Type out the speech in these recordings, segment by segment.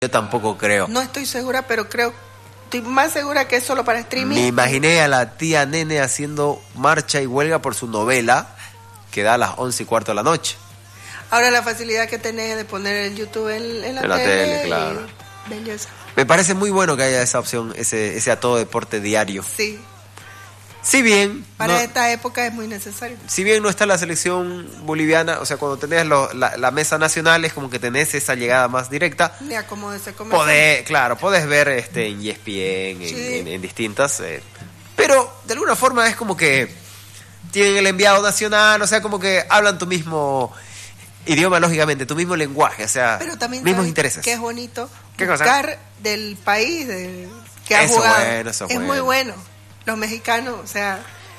Yo tampoco creo. No estoy segura, pero estoy más segura que es solo para streaming. Me imaginé a la tía Nene haciendo marcha y huelga por su novela que da a las 11:15 de la noche. Ahora la facilidad que tenés de poner el YouTube en la tele, claro. Belleza. Me parece muy bueno que haya esa opción, ese a todo deporte diario. Sí. Si bien para esta época es muy necesario. Si bien no está la selección boliviana, o sea, cuando tenés la mesa nacional es como que tenés esa llegada más directa. Ya como se come. Podés ver en ESPN, sí. en distintas, pero de alguna forma es como que tienen el enviado nacional, o sea, como que hablan tu mismo idioma, lógicamente, tu mismo lenguaje, o sea, pero también mismos intereses. Que es bonito ¿Qué cosa? buscar del país que ha jugado. Eso es muy bueno. Los mexicanos, o sea...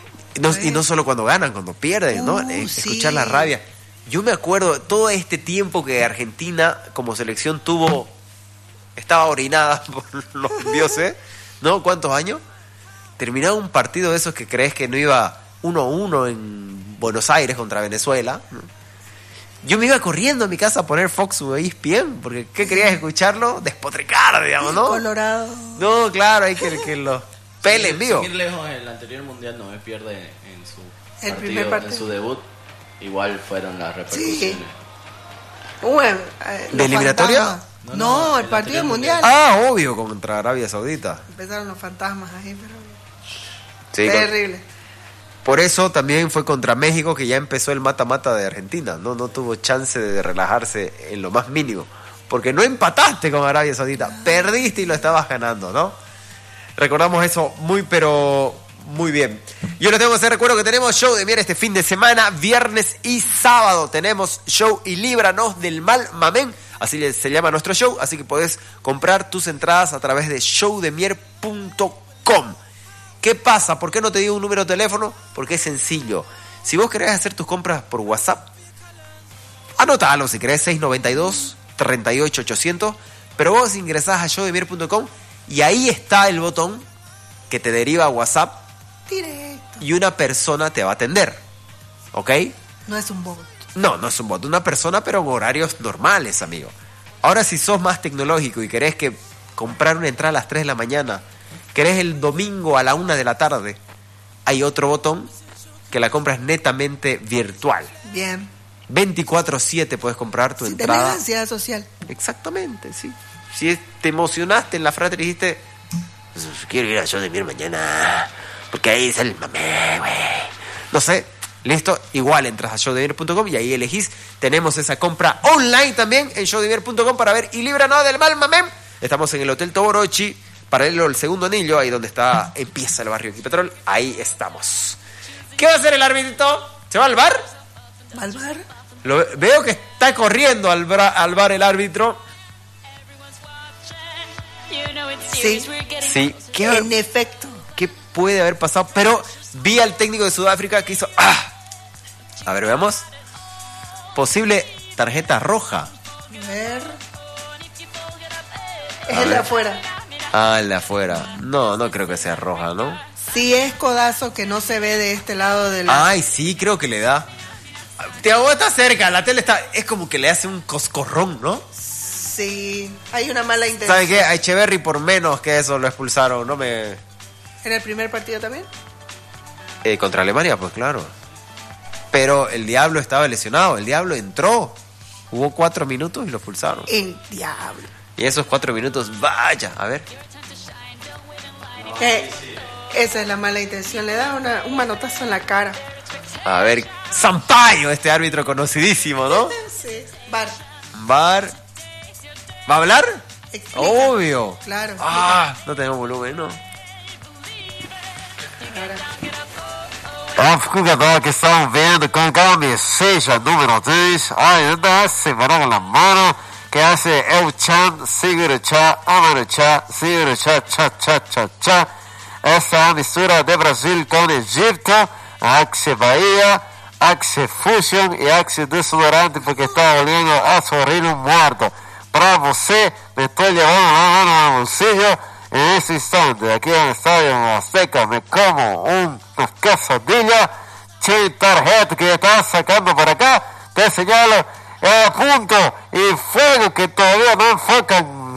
Y no solo cuando ganan, cuando pierden, ¿no? Escuchar la rabia. Yo me acuerdo todo este tiempo que Argentina como selección estaba orinada por los dioses, ¿no? ¿Cuántos años? Terminaba un partido de esos que crees que no iba 1-1 en Buenos Aires contra Venezuela, ¿no? Yo me iba corriendo a mi casa a poner Fox o ESPN, porque ¿qué querías escucharlo? Despotricar, digamos, ¿no? Colorado. No, claro, hay que los... Pele en vivo. Sin ir lejos, el anterior mundial no pierde primer partido. En su debut. Igual fueron las repercusiones. Sí. Bueno, ¿de eliminatoria? No, el partido mundial. Ah, obvio, contra Arabia Saudita. Empezaron los fantasmas ahí, pero... Sí, terrible. Por eso también fue contra México que ya empezó el mata-mata de Argentina. No tuvo chance de relajarse en lo más mínimo. Porque no empataste con Arabia Saudita. Perdiste y lo estabas ganando, ¿no? Recordamos eso pero muy bien. Yo les tengo que hacer recuerdo que tenemos show de Mier este fin de semana, viernes y sábado. Tenemos show y líbranos del mal mamén. Así se llama nuestro show. Así que podés comprar tus entradas a través de showdemier.com. ¿Qué pasa? ¿Por qué no te digo un número de teléfono? Porque es sencillo. Si vos querés hacer tus compras por WhatsApp, anótalo si querés, 692-38-800. Pero vos ingresás a showdemier.com y ahí está el botón que te deriva a WhatsApp. Directo. Y una persona te va a atender. ¿Ok? No es un bot. No es un bot. Una persona, pero en horarios normales, amigo. Ahora, si sos más tecnológico y querés comprar una entrada a las 3 de la mañana, querés el domingo a la 1 de la tarde, hay otro botón que la compra es netamente virtual. Bien. 24/7 puedes comprar tu entrada. Tenés ansiedad social. Exactamente, sí. Si te emocionaste en la frase y dijiste, quiero ir al show de Mier mañana, porque ahí es el mamé, güey. No sé, listo. Igual entras a showdemier.com y ahí elegís. Tenemos esa compra online también en showdemier.com para ver y líbranos del mal mamé. Estamos en el Hotel Toborochi, paralelo al segundo anillo, ahí donde empieza el barrio Equipetrol. Ahí estamos. ¿Qué va a hacer el árbitro? ¿Se va al bar? ¿Va al bar? Veo que está corriendo al bar el árbitro. Sí. En efecto. ¿Qué puede haber pasado? Pero vi al técnico de Sudáfrica que hizo... A ver, veamos. Posible tarjeta roja. A ver. Es el de afuera. El de afuera. No creo que sea roja, ¿no? Sí, es codazo que no se ve de este lado del... Ay, sí, creo que le da. Tiago está cerca, la tele está... Es como que le hace un coscorrón, ¿no? Sí, hay una mala intención. ¿Sabe qué? A Echeverry por menos que eso lo expulsaron, ¿no? ¿En el primer partido también? Contra Alemania, pues claro. Pero el Diablo estaba lesionado, el Diablo entró. Jugó 4 minutos y lo expulsaron. El Diablo. Y esos 4 minutos, vaya, a ver. Esa es la mala intención, le da un manotazo en la cara. A ver, Sampaio, este árbitro conocidísimo, ¿no? Sí, VAR. ¿Va a hablar? Explica. Obvio. Claro. No tenemos volumen, ¿no? Jogador que estamos vendo con camiseta número 10, ainda separando la mano, que hace el chan, segura cha, amara cha, segura cha, cha, cha, cha, cha. Esta mistura de Brasil con Egipto, Axe Bahía, Axe Fusion y Axe Desodorante, porque está oliendo a zorrino muerto. Para você, me estoy llevando la mano al bolsillo en este instante. Aquí en el Estadio Azteca me como una quesadilla, che tarjeta que está sacando por acá, te señalo el punto y fuego que todavía no enfocan